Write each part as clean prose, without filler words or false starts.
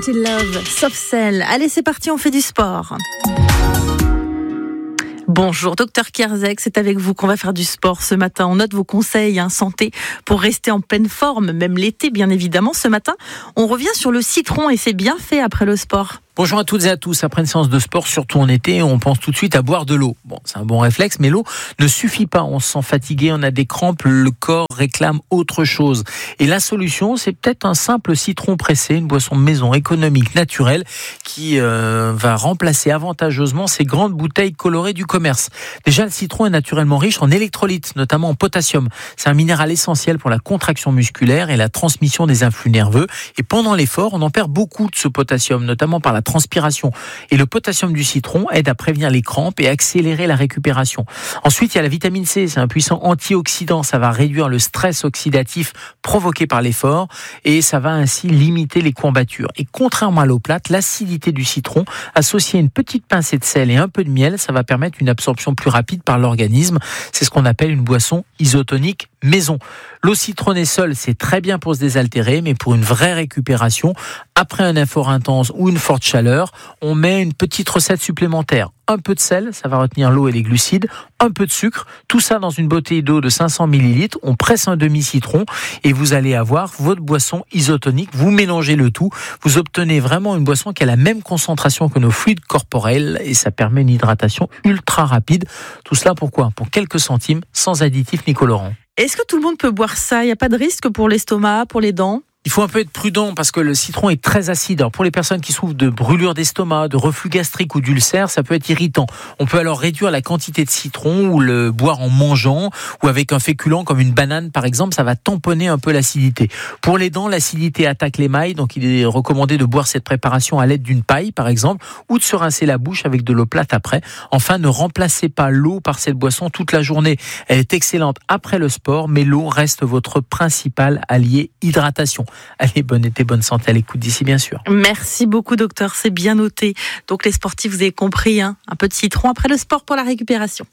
Until Love, Soft Cell. Allez, c'est parti, on fait du sport. Bonjour, docteur Kierzek, c'est avec vous qu'on va faire du sport ce matin. On note vos conseils santé pour rester en pleine forme, même l'été bien évidemment. Ce matin, on revient sur le citron et ses bienfaits après le sport. Bonjour à toutes et à tous. Après une séance de sport, surtout en été, on pense tout de suite à boire de l'eau. Bon, c'est un bon réflexe, mais l'eau ne suffit pas. On se sent fatigué, on a des crampes, le corps réclame autre chose. Et la solution, c'est peut-être un simple citron pressé, une boisson maison économique, naturelle, qui va remplacer avantageusement ces grandes bouteilles colorées du commerce. Déjà, le citron est naturellement riche en électrolytes, notamment en potassium. C'est un minéral essentiel pour la contraction musculaire et la transmission des influx nerveux. Et pendant l'effort, on en perd beaucoup de ce potassium, notamment par la transpiration. Et le potassium du citron aide à prévenir les crampes et accélérer la récupération. Ensuite, il y a la vitamine C, c'est un puissant antioxydant. Ça va réduire le stress oxydatif provoqué par l'effort et ça va ainsi limiter les courbatures. Et contrairement à l'eau plate, l'acidité du citron, associée à une petite pincée de sel et un peu de miel, ça va permettre une absorption plus rapide par l'organisme. C'est ce qu'on appelle une boisson isotonique maison. L'eau citronnée seule, c'est très bien pour se désaltérer, mais pour une vraie récupération, après un effort intense ou une forte chaleur, on met une petite recette supplémentaire. Un peu de sel, ça va retenir l'eau et les glucides, un peu de sucre, tout ça dans une bouteille d'eau de 500 ml, on presse un demi-citron et vous allez avoir votre boisson isotonique, vous mélangez le tout, vous obtenez vraiment une boisson qui a la même concentration que nos fluides corporels et ça permet une hydratation ultra rapide. Tout cela pourquoi ? Pour quelques centimes, sans additifs ni colorants. Est-ce que tout le monde peut boire ça ? Il n'y a pas de risque pour l'estomac, pour les dents ? Il faut un peu être prudent parce que le citron est très acide. Alors pour les personnes qui souffrent de brûlure d'estomac, de reflux gastrique ou d'ulcère, ça peut être irritant. On peut alors réduire la quantité de citron ou le boire en mangeant ou avec un féculent comme une banane par exemple, ça va tamponner un peu l'acidité. Pour les dents, l'acidité attaque l'émail, donc il est recommandé de boire cette préparation à l'aide d'une paille par exemple ou de se rincer la bouche avec de l'eau plate après. Enfin, ne remplacez pas l'eau par cette boisson toute la journée. Elle est excellente après le sport, mais l'eau reste votre principal allié hydratation. Allez, bonne été, bonne santé à l'écoute d'ici, bien sûr. Merci beaucoup, docteur. C'est bien noté. Donc, les sportifs, vous avez compris, un peu de citron après le sport pour la récupération.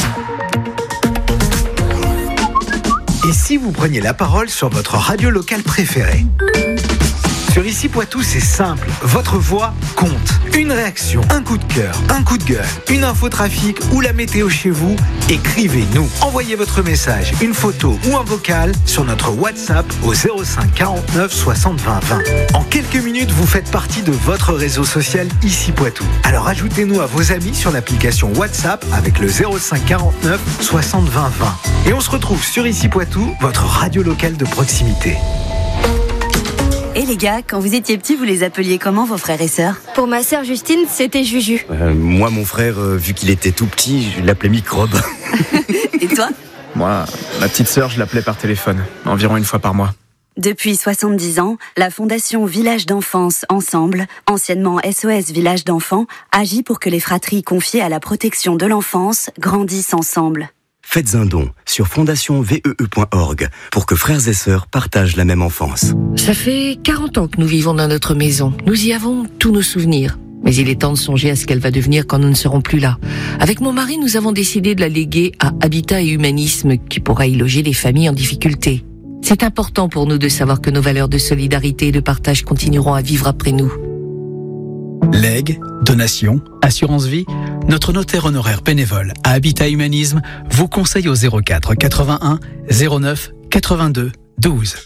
Et si vous preniez la parole sur votre radio locale préférée ? Sur Ici Poitou, c'est simple. Votre voix compte. Une réaction, un coup de cœur, un coup de gueule, une info trafic ou la météo chez vous, écrivez-nous. Envoyez votre message, une photo ou un vocal sur notre WhatsApp au 05 49 60 20 20. En quelques minutes, vous faites partie de votre réseau social Ici Poitou. Alors ajoutez-nous à vos amis sur l'application WhatsApp avec le 05 49 60 20 20. Et on se retrouve sur Ici Poitou, votre radio locale de proximité. Et les gars, quand vous étiez petits, vous les appeliez comment vos frères et sœurs ? Pour ma sœur Justine, c'était Juju. Moi, mon frère, vu qu'il était tout petit, je l'appelais Microbe. Et toi ? Moi, ma petite sœur, je l'appelais par téléphone, environ une fois par mois. Depuis 70 ans, la Fondation Village d'Enfance Ensemble, anciennement SOS Village d'Enfants, agit pour que les fratries confiées à la protection de l'enfance grandissent ensemble. Faites un don sur fondationvee.org pour que frères et sœurs partagent la même enfance. Ça fait 40 ans que nous vivons dans notre maison. Nous y avons tous nos souvenirs. Mais il est temps de songer à ce qu'elle va devenir quand nous ne serons plus là. Avec mon mari, nous avons décidé de la léguer à Habitat et Humanisme qui pourra y loger les familles en difficulté. C'est important pour nous de savoir que nos valeurs de solidarité et de partage continueront à vivre après nous. Legs, donations, assurance vie, notre notaire honoraire bénévole à Habitat Humanisme vous conseille au 04 81 09 82 12.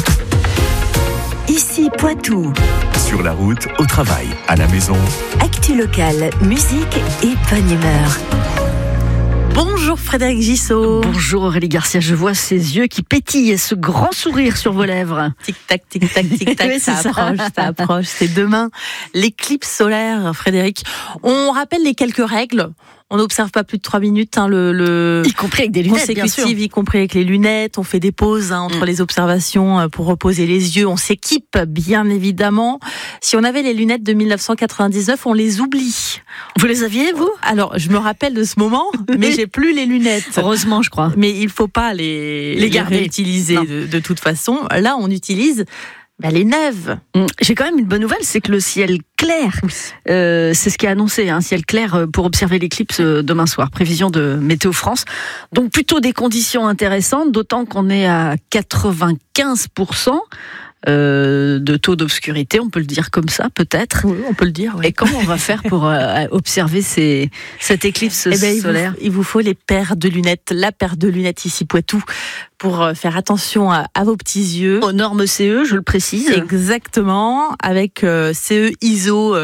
Ici Poitou. Sur la route, au travail, à la maison. Actu locale, musique et bonne humeur. Bonjour Frédéric Gissot. Bonjour Aurélie Garcia, je vois ces yeux qui pétillent et ce grand sourire sur vos lèvres. Tic-tac, tic-tac, tic-tac, Oui, ça approche. C'est demain, l'éclipse solaire, Frédéric. On rappelle les quelques règles. On n'observe pas plus de 3 minutes, y compris avec des lunettes, bien sûr. Y compris avec les lunettes. On fait des pauses entre les observations pour reposer les yeux. On s'équipe, bien évidemment. Si on avait les lunettes de 1999, on les oublie. Vous les aviez, vous ? Alors, je me rappelle de ce moment, mais j'ai plus les lunettes. Heureusement, je crois. Mais il faut pas les garder. réutiliser de toute façon. Là, on utilise les neuves. J'ai quand même une bonne nouvelle, c'est que le ciel clair, c'est ce qui est annoncé, un ciel clair pour observer l'éclipse demain soir. Prévision de Météo France. Donc plutôt des conditions intéressantes, d'autant qu'on est à 95%. de taux d'obscurité, on peut le dire comme ça peut-être. Oui, on peut le dire. Oui. Et comment on va faire pour observer cette éclipse solaire? Il vous faut les paires de lunettes, la paire de lunettes ici Poitou, pour faire attention à vos petits yeux. Aux normes CE, je le précise. Exactement, avec CE ISO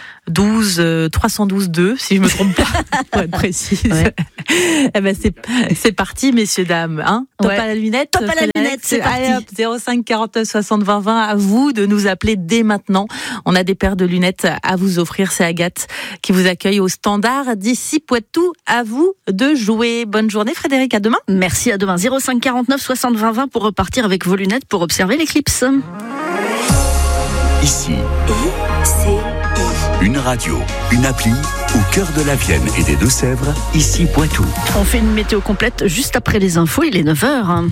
312.2, si je me trompe pas, pour être précise. Ouais. Eh ben c'est parti, messieurs, dames. Hein, top à la lunette. Top à la lunette, c'est parti. Allez hop, 05 49 60 20 20, à vous de nous appeler dès maintenant. On a des paires de lunettes à vous offrir. C'est Agathe qui vous accueille au standard d'ici Poitou. À vous de jouer. Bonne journée, Frédéric. À demain. Merci, à demain. 05 49 60 20 20 pour repartir avec vos lunettes pour observer l'éclipse. Ici, une radio, une appli au cœur de la Vienne et des Deux-Sèvres, ici Poitou. On fait une météo complète juste après les infos, il est 9h.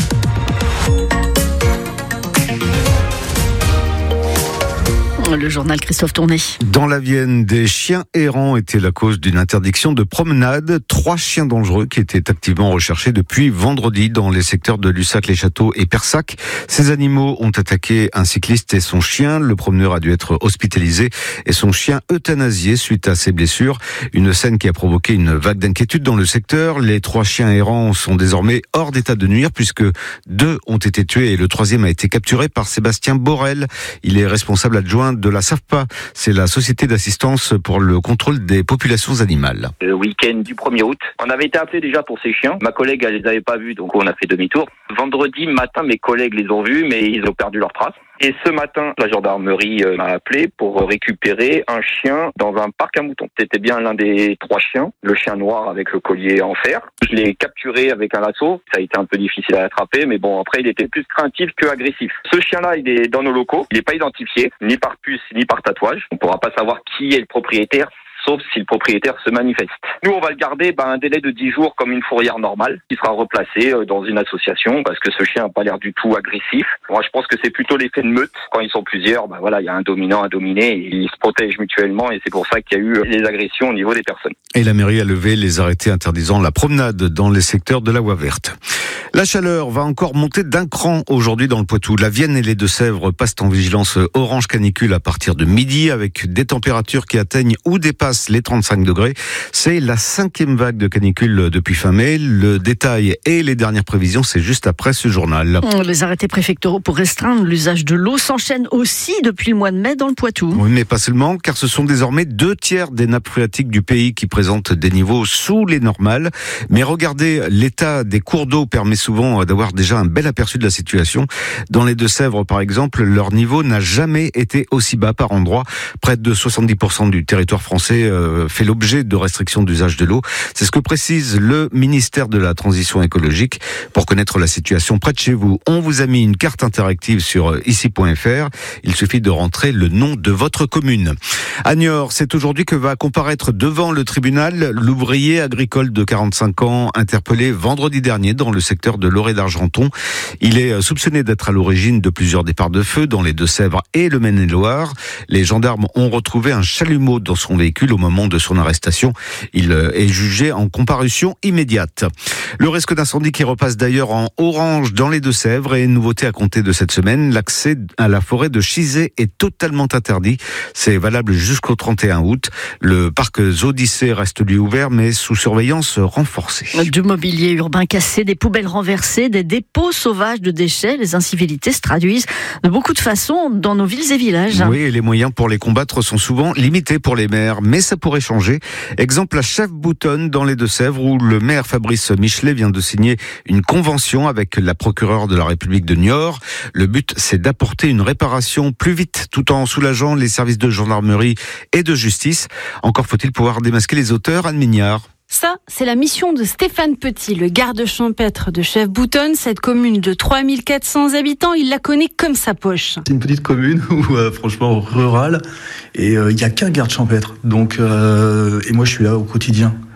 Le journal Christophe Tourné. Dans la Vienne, des chiens errants étaient la cause d'une interdiction de promenade. 3 chiens dangereux qui étaient activement recherchés depuis vendredi dans les secteurs de Lussac-les-Châteaux et Persac. Ces animaux ont attaqué un cycliste et son chien. Le promeneur a dû être hospitalisé et son chien euthanasié suite à ses blessures. Une scène qui a provoqué une vague d'inquiétude dans le secteur. Les 3 chiens errants sont désormais hors d'état de nuire puisque 2 ont été tués et le 3e a été capturé par Sébastien Borel. Il est responsable adjoint de la SAFPA, c'est la Société d'assistance pour le contrôle des populations animales. Le week-end du 1er août, on avait été appelé déjà pour ces chiens. Ma collègue, elle les avait pas vus, donc on a fait demi-tour. Vendredi matin, mes collègues les ont vus, mais ils ont perdu leurs traces. Et ce matin, la gendarmerie m'a appelé pour récupérer un chien dans un parc à moutons. C'était bien l'un des 3 chiens, le chien noir avec le collier en fer. Je l'ai capturé avec un lasso. Ça a été un peu difficile à attraper, mais bon, après, il était plus craintif que agressif. Ce chien-là, il est dans nos locaux. Il n'est pas identifié, ni par puce, ni par tatouage. On ne pourra pas savoir qui est le propriétaire, sauf si le propriétaire se manifeste. Nous, on va le garder un délai de 10 jours comme une fourrière normale. Il sera replacé dans une association parce que ce chien n'a pas l'air du tout agressif. Moi, je pense que c'est plutôt l'effet de meute. Quand ils sont plusieurs, il y a un dominant, un dominé, et ils se protègent mutuellement et c'est pour ça qu'il y a eu les agressions au niveau des personnes. Et la mairie a levé les arrêtés interdisant la promenade dans les secteurs de la voie verte. La chaleur va encore monter d'un cran aujourd'hui dans le Poitou. La Vienne et les Deux-Sèvres passent en vigilance orange canicule à partir de midi avec des températures qui atteignent ou dépassent les 35 degrés. C'est la 5e vague de canicule depuis fin mai. Le détail et les dernières prévisions, c'est juste après ce journal. Les arrêtés préfectoraux pour restreindre l'usage de l'eau s'enchaînent aussi depuis le mois de mai dans le Poitou. Oui, mais pas seulement, car ce sont désormais 2/3 des nappes phréatiques du pays qui présentent des niveaux sous les normales. Mais regardez, l'état des cours d'eau permet souvent d'avoir déjà un bel aperçu de la situation. Dans les Deux-Sèvres, par exemple, leur niveau n'a jamais été aussi bas par endroit. Près de 70% du territoire français fait l'objet de restrictions d'usage de l'eau. C'est ce que précise le ministère de la Transition écologique. Pour connaître la situation près de chez vous, on vous a mis une carte interactive sur ici.fr. Il suffit de rentrer le nom de votre commune. À Niort, c'est aujourd'hui que va comparaître devant le tribunal l'ouvrier agricole de 45 ans interpellé vendredi dernier dans le secteur de Loré d'Argenton. Il est soupçonné d'être à l'origine de plusieurs départs de feu dans les Deux-Sèvres et le Maine-et-Loire. Les gendarmes ont retrouvé un chalumeau dans son véhicule au moment de son arrestation. Il est jugé en comparution immédiate. Le risque d'incendie qui repasse d'ailleurs en orange dans les Deux-Sèvres et nouveauté à compter de cette semaine, l'accès à la forêt de Chizé est totalement interdit. C'est valable jusqu'au 31 août. Le parc Zodyssée reste lui ouvert mais sous surveillance renforcée. Du mobilier urbain cassé, des poubelles renversées, des dépôts sauvages de déchets, les incivilités se traduisent de beaucoup de façons dans nos villes et villages. Oui, et les moyens pour les combattre sont souvent limités pour les maires, mais ça pourrait changer. Exemple à Chefs-Boutonne dans les Deux-Sèvres où le maire Fabrice Michelet vient de signer une convention avec la procureure de la République de Niort. Le but, c'est d'apporter une réparation plus vite tout en soulageant les services de gendarmerie et de justice. Encore faut-il pouvoir démasquer les auteurs. Anne Mignard. Ça, c'est la mission de Stéphane Petit, le garde champêtre de Chefs-Boutonne. Cette commune de 3400 habitants, il la connaît comme sa poche. C'est une petite commune où, franchement, rurale, et il n'y a qu'un garde champêtre. Donc, et moi, je suis là au quotidien.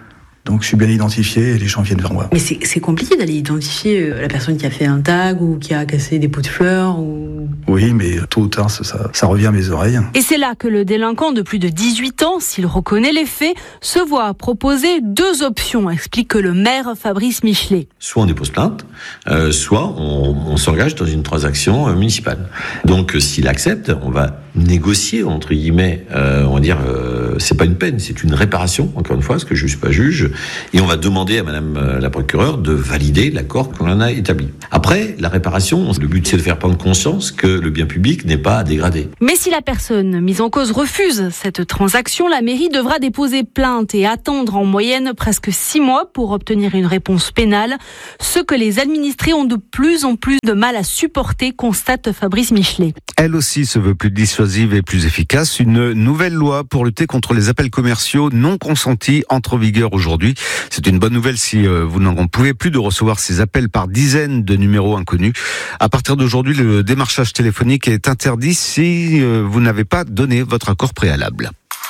Donc je suis bien identifié et les gens viennent vers moi. Mais c'est compliqué d'aller identifier la personne qui a fait un tag ou qui a cassé des pots de fleurs ou... Oui, mais tôt ou tard, ça revient à mes oreilles. Et c'est là que le délinquant de plus de 18 ans, s'il reconnaît les faits, se voit proposer 2 options, explique le maire Fabrice Michelet. Soit on dépose plainte, soit on s'engage dans une transaction municipale. Donc s'il accepte, on va négocier, entre guillemets, on va dire, c'est pas une peine, c'est une réparation, encore une fois, parce que je suis pas juge, et on va demander à madame la procureure de valider l'accord qu'on en a établi. Après, la réparation, le but c'est de faire prendre conscience que le bien public n'est pas à dégrader. Mais si la personne mise en cause refuse cette transaction, la mairie devra déposer plainte et attendre en moyenne presque 6 mois pour obtenir une réponse pénale, ce que les administrés ont de plus en plus de mal à supporter, constate Fabrice Michelet. Elle aussi se veut plus dissuasive et plus efficace. Une nouvelle loi pour lutter contre les appels commerciaux non consentis entre en vigueur aujourd'hui. C'est une bonne nouvelle si vous n'en pouvez plus de recevoir ces appels par dizaines de numéros inconnus. À partir d'aujourd'hui, le démarchage téléphonique est interdit si vous n'avez pas donné votre accord préalable.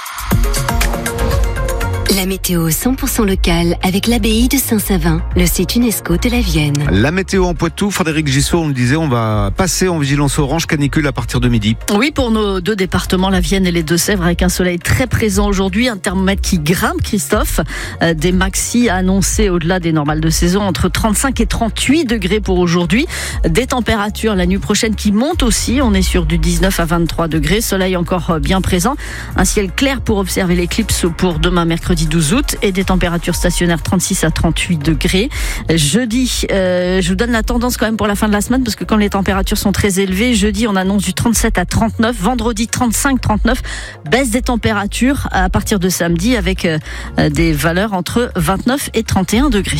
La météo 100% locale avec l'abbaye de Saint-Savin, le site UNESCO de la Vienne. La météo en Poitou, Frédéric Gissot, on le disait, on va passer en vigilance orange canicule à partir de midi. Oui, pour nos 2 départements, la Vienne et les Deux-Sèvres, avec un soleil très présent aujourd'hui, un thermomètre qui grimpe, Christophe, des maxi annoncés au-delà des normales de saison, entre 35 et 38 degrés pour aujourd'hui, des températures la nuit prochaine qui montent aussi, on est sur du 19 à 23 degrés, soleil encore bien présent, un ciel clair pour observer l'éclipse pour demain mercredi 12 août et des températures stationnaires 36 à 38 degrés. Jeudi, je vous donne la tendance quand même pour la fin de la semaine parce que quand les températures sont très élevées, jeudi on annonce du 37 à 39, vendredi 35, 39, baisse des températures à partir de samedi avec des valeurs entre 29 et 31 degrés.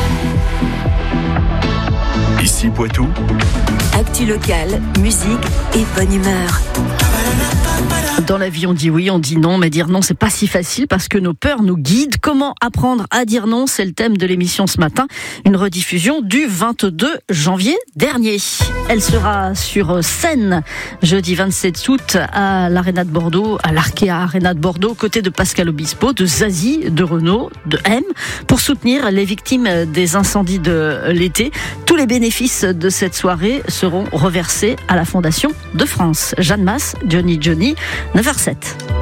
Ici Poitou. Actu locale, musique et bonne humeur. Dans la vie, on dit oui, on dit non, mais dire non, c'est pas si facile parce que nos peurs nous guident. Comment apprendre à dire non ? C'est le thème de l'émission ce matin. Une rediffusion du 22 janvier dernier. Elle sera sur scène jeudi 27 août à l'Arena de Bordeaux, à l'Arkea Arena de Bordeaux, aux côtés de Pascal Obispo, de Zazie, de Renaud, de M, pour soutenir les victimes des incendies de l'été. Tous les bénéfices de cette soirée seront reversés à la Fondation de France. Jeanne Masse, Johnny, 9h07.